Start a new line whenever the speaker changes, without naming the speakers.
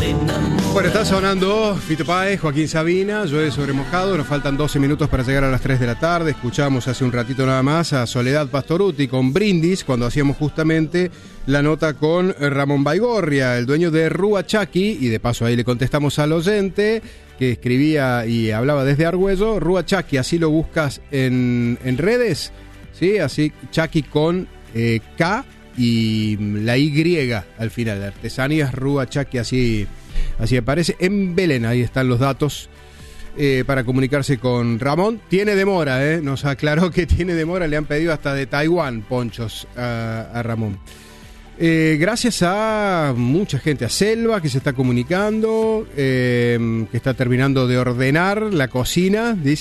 Bueno, está sonando Fito Páez, Joaquín Sabina, Llueve sobre mojado. Nos faltan 12 minutos para llegar a las 3 de la tarde. Escuchamos hace un ratito nada más a Soledad Pastorutti con Brindis, cuando hacíamos justamente la nota con Ramón Baigorria, el dueño de Rúa Chaki, y de paso ahí le contestamos al oyente que escribía y hablaba desde Argüello. Rúa Chaki, así lo buscas en redes, ¿sí? Así, Chaki con K y la Y al final. Artesanías Rúa Chaki, así aparece en Belén. Ahí están los datos para comunicarse con Ramón. Tiene demora, nos aclaró que tiene demora. Le han pedido hasta de Taiwán ponchos a Ramón. Gracias a mucha gente, a Selva que se está comunicando, que está terminando de ordenar la cocina, dice.